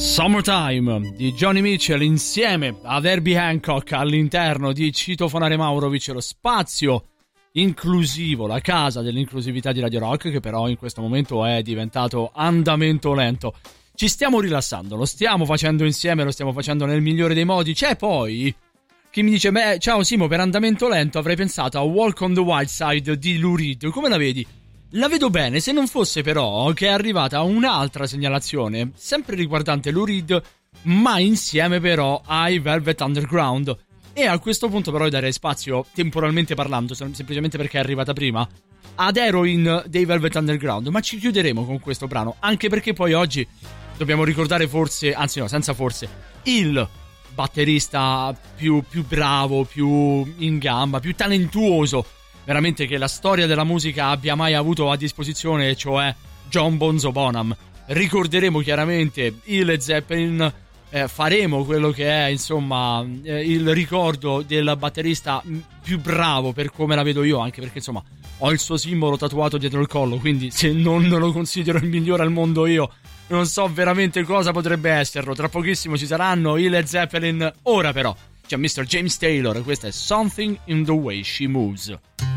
Summertime di Johnny Mitchell insieme ad Herbie Hancock all'interno di Citofonare Maurovic, lo spazio inclusivo, la casa dell'inclusività di Radio Rock, che però in questo momento è diventato andamento lento. Ci stiamo rilassando, lo stiamo facendo insieme, lo stiamo facendo nel migliore dei modi. C'è poi chi mi dice: beh, ciao Simo, per andamento lento avrei pensato a Walk on the Wild Side di Lou Reed. Come la vedi? La vedo bene, se non fosse però che è arrivata un'altra segnalazione, sempre riguardante Lou Reed, ma insieme però ai Velvet Underground. E a questo punto però darei spazio, temporalmente parlando, semplicemente perché è arrivata prima, ad Heroin dei Velvet Underground. Ma ci chiuderemo con questo brano, anche perché poi oggi dobbiamo ricordare forse, anzi no, senza forse, il batterista più bravo, più in gamba, più talentuoso veramente che la storia della musica abbia mai avuto a disposizione, cioè John Bonzo Bonham. Ricorderemo chiaramente i Led Zeppelin, faremo quello che è insomma il ricordo del batterista più bravo per come la vedo io, anche perché insomma ho il suo simbolo tatuato dietro il collo, quindi se non lo considero il migliore al mondo io non so veramente cosa potrebbe esserlo. Tra pochissimo ci saranno i Led Zeppelin, ora però c'è Mr. James Taylor, questa è Something in the Way She Moves.